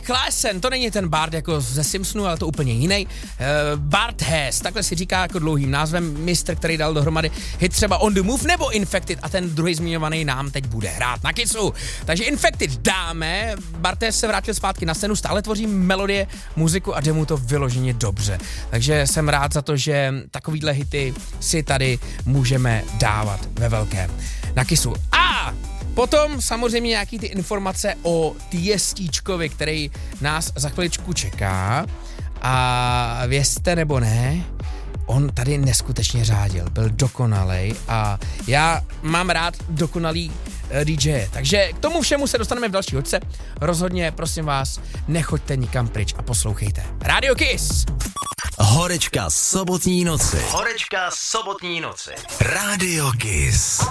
Klaassen, to není ten Bart jako ze Simpsonu, ale to úplně jiný. Bart Hess, takhle si říká jako dlouhým názvem mistr, který dal dohromady hit třeba On the Move nebo Infected a ten druhý zmiňovaný nám teď bude hrát na Kissu. Takže Infected dáme, Bart Hess se vrátil zpátky na scénu, stále tvoří melodie, muziku a jde mu to vyloženě dobře. Takže jsem rád za to, že takovýhle hity si tady můžeme dávat ve velkém na Kissu. A potom samozřejmě nějaký ty informace o Tiestíčkovi, který nás za chviličku čeká. A vězte nebo ne, on tady neskutečně řádil, byl dokonalej a já mám rád dokonalý DJ. Takže k tomu všemu se dostaneme v další hodce. Rozhodně, prosím vás, nechoďte nikam pryč a poslouchejte. Radio Kiss! Horečka sobotní noci. Horečka sobotní noci. Radio Kiss.